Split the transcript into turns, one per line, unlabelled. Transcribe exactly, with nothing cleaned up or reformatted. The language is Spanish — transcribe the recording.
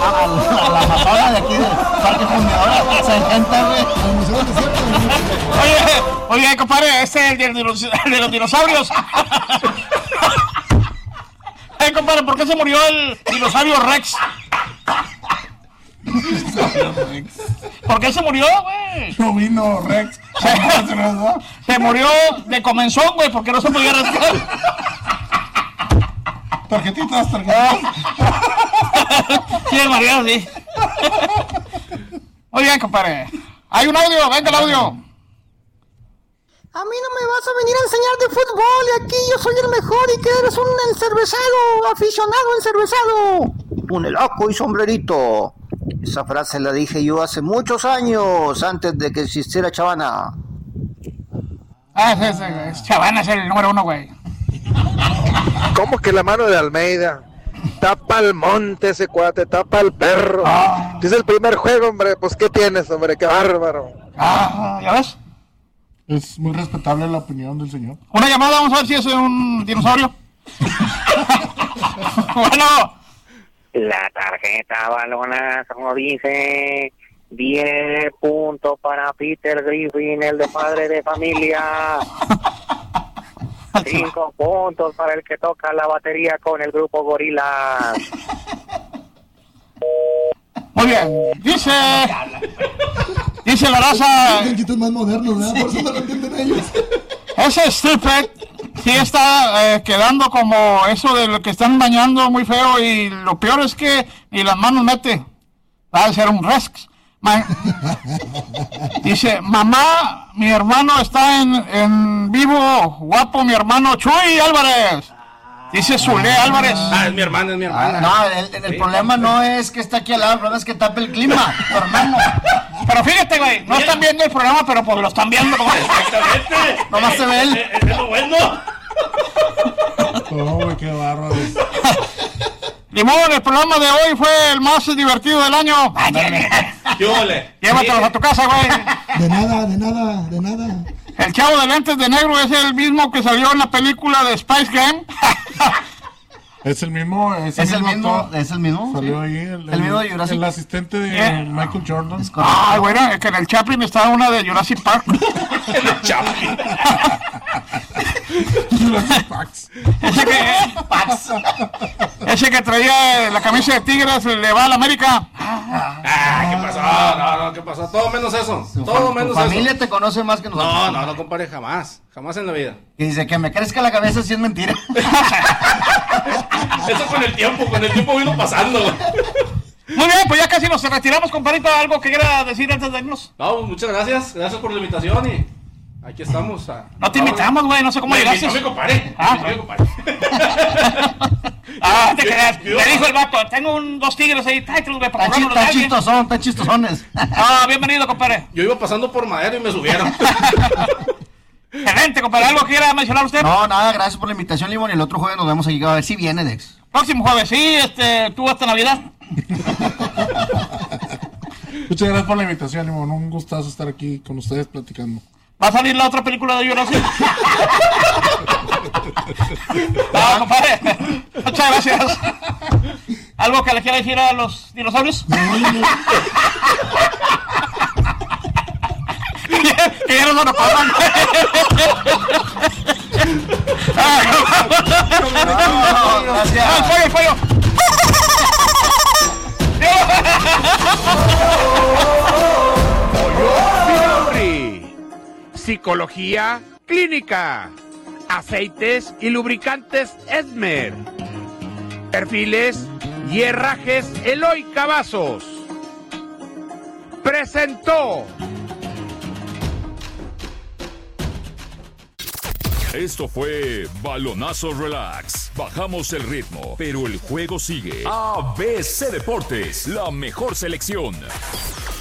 a, a la Amazona de aquí del Parque Fundidora. sesenta, güey.
Oye, oye, compadre, este es el de los, de los dinosaurios. Eh, compadre, ¿por qué se murió el dinosaurio Rex? ¿Por qué se murió, güey?
No vino Rex.
Se, se murió de comenzón, güey, porque no se podía rascar.
Tarjetitas, tarjetitas.
Sí, María, sí. Oye, compadre, hay un audio, venga el audio.
A mí no me vas a venir a enseñar de fútbol y aquí yo soy el mejor y que eres un encervezado, aficionado encervezado. Un elaco y sombrerito. Esa frase la dije yo hace muchos años, antes de que existiera Chavana.
Ah, sí, sí, sí. Chavana es el número uno, güey.
¿Cómo que la mano de Almeida? Tapa el monte ese cuate, tapa el perro.
Ah.
Es el primer juego, hombre. Pues, ¿qué tienes, hombre? ¡Qué bárbaro!
Ah, ¿ya ves?
Es muy respetable la opinión del señor.
Una llamada, vamos a ver si es un dinosaurio. Bueno.
La tarjeta balonazo dice diez puntos para Peter Griffin, el de padre de familia. cinco puntos para el que toca la batería con el grupo Gorilas.
Muy bien, dice... Dice la raza...
Es más moderno, ¿verdad? Por eso no lo entienden ellos.
Ese stupid sí está eh, quedando como eso de lo que están bañando muy feo y lo peor es que ni las manos mete. Va a ser un Rex. Ma- Dice, mamá, mi hermano está en, en vivo, guapo mi hermano Chuy Álvarez. Dice Zule Álvarez.
Ah, es mi hermana, es mi hermana.
Ah, no, el, el
Sí.
problema no es que está aquí al lado, el problema es que tape el clima, tu hermano.
Pero fíjate, güey, no están viendo el programa, pero pues lo están viendo. Como...
Exactamente.
Nomás se ve él.
Es, es, es lo bueno.
Oh, güey, qué bárbaro.
Limón, el programa de hoy fue el más divertido del año.
¿Qué ole?
Llévatelos a tu casa, güey.
De nada, de nada, de nada.
El chavo de lentes de negro es el mismo que salió en la película de Spice Game.
Es el mismo. Es el,
Es el mismo,
actor.
es el mismo.
Salió
sí.
ahí el,
El mismo de Jurassic.
el asistente de
Yeah.
Michael Jordan.
Es correcto.
Ay, bueno, es que en el Chaplin estaba una de Jurassic Park.
El Chaplin.
Jurassic Park.
Ese que, ese que traía la camisa de Tigres le va a la América.
Ah, ¿qué pasó? No, no, ¿qué pasó? Todo menos eso.
Tu
Todo
fam-
menos
tu familia
eso.
te conoce más que nosotros.
No, no, no compare jamás. Jamás en la vida.
Y dice que me crezca la cabeza si es mentira.
Eso con el tiempo, con el tiempo vino pasando.
Muy bien, pues ya casi nos retiramos, compadrito. ¿Algo que quiera decir antes de irnos?
No, pues muchas gracias. Gracias por la invitación y aquí estamos. A...
No te invitamos, güey, no sé cómo
Me
llegaste.
invitó mi compadre.
Ah,
Me invitó mi compadre.
Ah, te
Yo-
creas.
yo-
Le dijo el vato, tengo un, dos tigres ahí, tráetelos, güey, para
Tan chi-
probarlos
tan
de alguien.
chistosón, tan chistosones.
Ah, bienvenido, compadre.
Yo iba pasando por Madero y me subieron.
Excelente, compadre. ¿Algo quiera mencionar usted?
No, nada, gracias por la invitación, Limón. Y el otro jueves nos vemos aquí. A ver si viene, Dex.
Próximo jueves, sí, este, tú hasta Navidad.
Muchas gracias por la invitación, Limón. Un gustazo estar aquí con ustedes platicando.
¿Va a salir la otra película de Jurassic? No, compadre. Muchas gracias. ¿Algo que le quiera decir a los dinosaurios? Que ya no se nos pasan.
No, gracias.
Ah, el pollo, el pollo.
Psicología clínica. Aceites y lubricantes Esmer. Perfiles y herrajes Eloy Cavazos. Presentó.
Esto fue Balonazo Relax. Bajamos el ritmo, pero el juego sigue. A B C Deportes, la mejor selección.